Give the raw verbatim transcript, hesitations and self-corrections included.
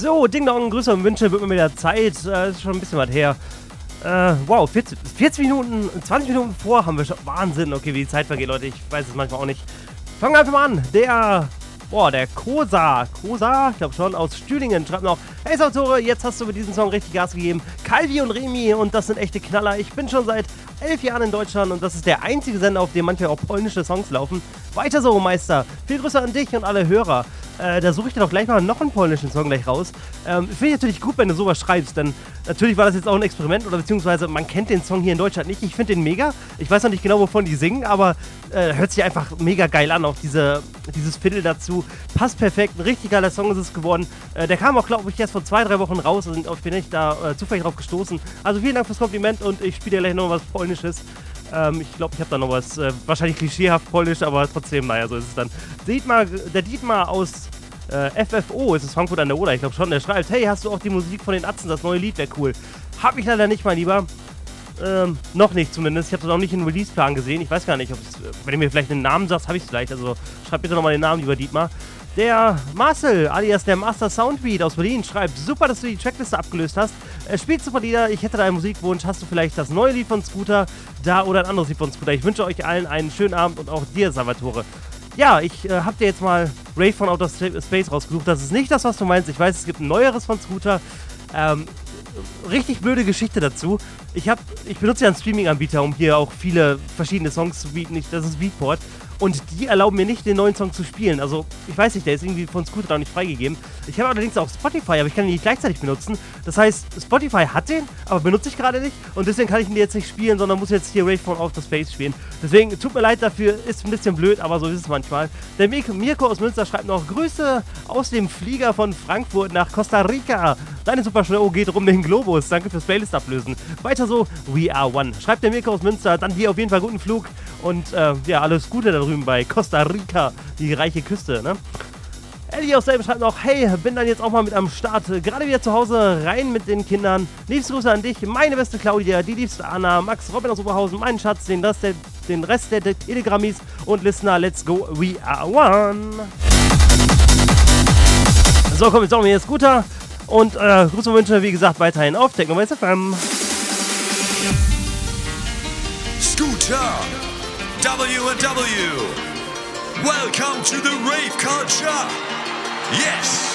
So, Ding Dong, Grüße und Wünsche, wird mir wieder Zeit. Äh, ist schon ein bisschen was her. Äh, wow, vierzig, vierzig Minuten, zwanzig Minuten vor haben wir schon. Wahnsinn, okay, wie die Zeit vergeht, Leute. Ich weiß es manchmal auch nicht. Fangen wir einfach mal an. Der, boah, der Kosa, Kosa, ich glaube schon, aus Stühlingen schreibt noch: Hey Sautore, jetzt hast du mit diesem Song richtig Gas gegeben. Calvi und Remi, und das sind echte Knaller. Ich bin schon seit elf Jahren in Deutschland und das ist der einzige Sender, auf dem manchmal auch polnische Songs laufen. Weiter so, Meister. Viel Grüße an dich und alle Hörer. Äh, da suche ich dir doch gleich mal noch einen polnischen Song gleich raus. Ähm, Finde ich natürlich gut, wenn du sowas schreibst, denn natürlich war das jetzt auch ein Experiment, oder beziehungsweise man kennt den Song hier in Deutschland nicht. Ich finde den mega. Ich weiß noch nicht genau, wovon die singen, aber äh, hört sich einfach mega geil an. Auch diese, dieses Fiddle dazu. Passt perfekt. Ein richtig geiler Song ist es geworden. Äh, der kam auch, glaube ich, erst vor zwei, drei Wochen raus und ich bin nicht da äh, zufällig drauf gestoßen. Also vielen Dank fürs Kompliment und ich spiele dir gleich noch was Polnisches. Ähm, ich glaube, ich habe da noch was, äh, wahrscheinlich klischeehaft polnisch, aber trotzdem, naja, so ist es dann. Dietmar, der Dietmar aus äh, F F O, ist es Frankfurt an der Oder, ich glaube schon, der schreibt: Hey, hast du auch die Musik von den Atzen, das neue Lied wäre cool. Hab ich leider nicht, mein Lieber. Ähm, noch nicht zumindest, ich habe das auch nicht in den Release-Plan gesehen, ich weiß gar nicht, ob es, wenn du mir vielleicht einen Namen sagst, habe ich es vielleicht, also schreib bitte nochmal den Namen, lieber Dietmar. Der Marcel, alias der Master Soundbeat aus Berlin, schreibt: Super, dass du die Trackliste abgelöst hast. Er spielt super Lieder, ich hätte da einen Musikwunsch. Hast du vielleicht das neue Lied von Scooter da oder ein anderes Lied von Scooter? Ich wünsche euch allen einen schönen Abend und auch dir, Salvatore. Ja, ich äh, hab dir jetzt mal Rave von Outer Space rausgesucht. Das ist nicht das, was du meinst. Ich weiß, es gibt ein neueres von Scooter. Ähm, richtig blöde Geschichte dazu. Ich, hab, ich benutze ja einen Streaming-Anbieter, um hier auch viele verschiedene Songs zu bieten. Ich, das ist Beatport. Und die erlauben mir nicht, den neuen Song zu spielen. Also, ich weiß nicht, der ist irgendwie von Scooter noch nicht freigegeben. Ich habe allerdings auch Spotify, aber ich kann ihn nicht gleichzeitig benutzen. Das heißt, Spotify hat den, aber benutze ich gerade nicht. Und deswegen kann ich ihn jetzt nicht spielen, sondern muss jetzt hier Rave von Outer Space spielen. Deswegen, tut mir leid dafür, ist ein bisschen blöd, aber so ist es manchmal. Der Mirko aus Münster schreibt noch: Grüße aus dem Flieger von Frankfurt nach Costa Rica. Deine Super Show geht um den Globus. Danke fürs Playlist ablösen. Weiter so, we are one. Schreibt der Mirko aus Münster. Dann dir auf jeden Fall guten Flug. Und äh, ja, alles Gute da drüben bei Costa Rica, die reiche Küste, ne? Ellie aus selben schreibt noch: Hey, bin dann jetzt auch mal mit am Start. Gerade wieder zu Hause, rein mit den Kindern. Liebste Grüße an dich, meine beste Claudia, die liebste Anna, Max, Robin aus Oberhausen, meinen Schatz, den Rest der, den Rest der Telegrammis und Listener. Let's go, we are one. So, komm, jetzt auch mir Scooter. Und äh, Grüße und Wünsche, wie gesagt, weiterhin auf Techno F M. Scooter W and W. Welcome to the rave culture. Yes.